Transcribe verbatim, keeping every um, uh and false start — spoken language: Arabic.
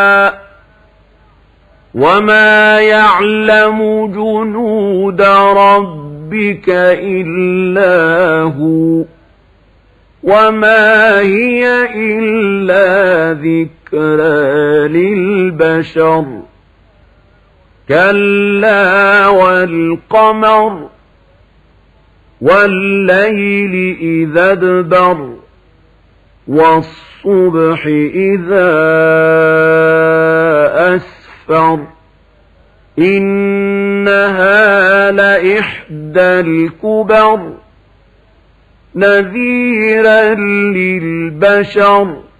وما يعلم جنود ربك إلا هو وما هي إلا ذكرى للبشر كلا والقمر والليل إذا ادبر والصبح إذا أسفر إنها لإحدى الكبر نذيرا للبشر